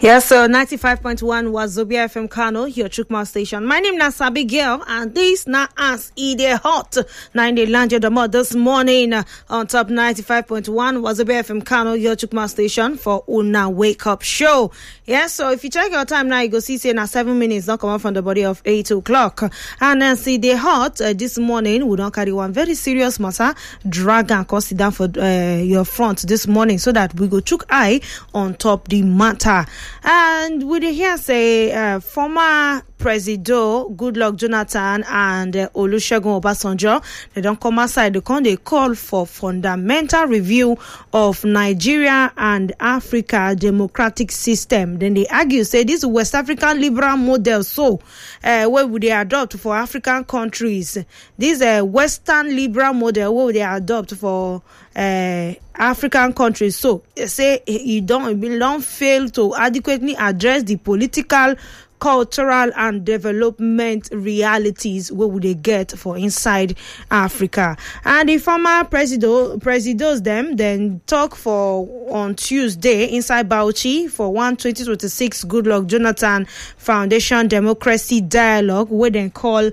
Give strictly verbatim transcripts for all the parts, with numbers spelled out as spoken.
Yes, so ninety-five point one was Zobia F M Kano, your Chukma station. My name is Sabi Girl, and this now as E De Hot. Nine day landed the mod this morning uh, on top ninety-five point one was Zobia F M Kano, your Chukma station for Una Wake Up Show. Yes, so if you check your time now, you go see say now seven minutes don't come out from the body of eight o'clock. And then see the hot uh, this morning, we don't carry one very serious matter, drag and cause it down for uh, your front this morning so that we go chook eye on top the matter. And we hear say uh, former President Goodluck Jonathan and uh, Olusegun Obasanjo, they don't come outside. They come they call for fundamental review of Nigeria and Africa democratic system. Then they argue say this West African liberal model, so uh, where would they adopt for African countries? This uh, Western liberal model, where would they adopt for uh, African countries? So say you don't you don't fail to adequately address the political, cultural and development realities what would they get for inside Africa. And the former president presidents them then talk for on Tuesday inside Bauchi for one twenty twenty-six Goodluck Jonathan Foundation Democracy Dialogue where they call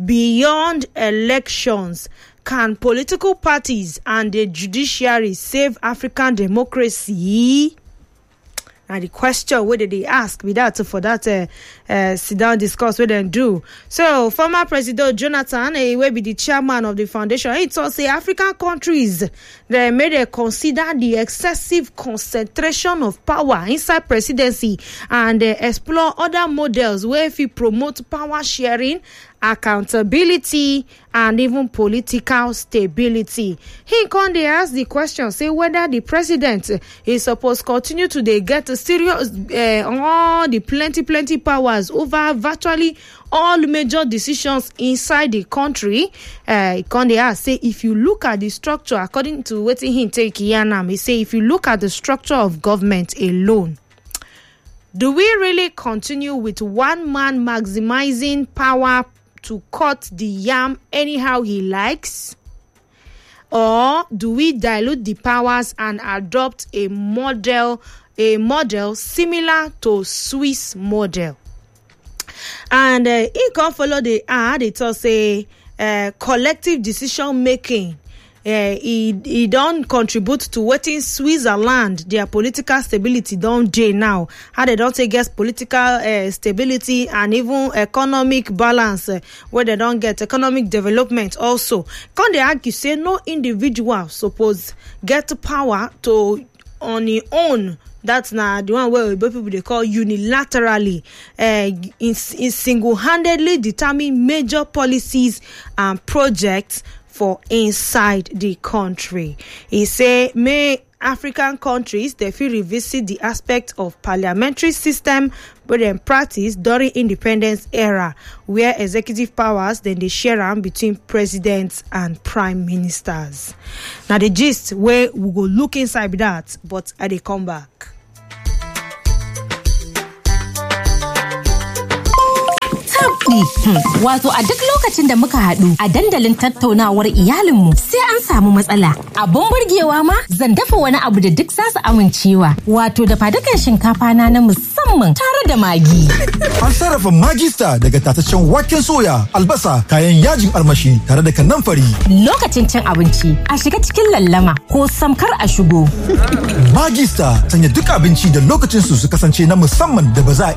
Beyond Elections. Can political parties and the judiciary save African democracy? And the question, what did they ask with that for that uh, uh, sit down discuss what they do? So, former President Jonathan, he will be the chairman of the foundation. He told say African countries they made a consider the excessive concentration of power inside presidency and uh, explore other models where if you promote power sharing, accountability and even political stability. He can they ask the question, say whether the president is supposed to continue to they get a serious uh, all the plenty plenty powers over virtually all major decisions inside the country. Uh, can they ask say if you look at the structure according to what he take here now, he say if you look at the structure of government alone, do we really continue with one man maximizing power to cut the yam anyhow he likes? Or do we dilute the powers and adopt a model, a model similar to Swiss model? And uh, he can follow the ad, it will say uh, collective decision making. Uh, he he don't contribute to what in Switzerland their political stability don't do now. How they don't take get political uh, stability and even economic balance uh, where they don't get economic development also. Can they argue say no individual suppose get power to on his own? That's now the one where people they call unilaterally uh, in, in single-handedly determine major policies and projects for inside the country. He say may African countries they feel revisit the aspect of parliamentary system but then practice during independence era where executive powers then they share them between presidents and prime ministers. Now the gist where we go look inside that, but I they come back. Wato a duk lokacin da muka haɗu a dandalin tattaunawar iyalinmu sai an samu matsala. Abun burgewa ma zan dafa wani abu da duk za su amincewa. Wato da fadukan shinkafa na na musamman tare da magi. An sarrafa Magista daga tataccen waken soya, albasa, kayan yajin armashi tare da kanamfari. Lokacin cin abinci a shiga cikin lallama ko samkar a shigo. Magista sanya duk abinci da lokacin su su kasance na musamman da ba za a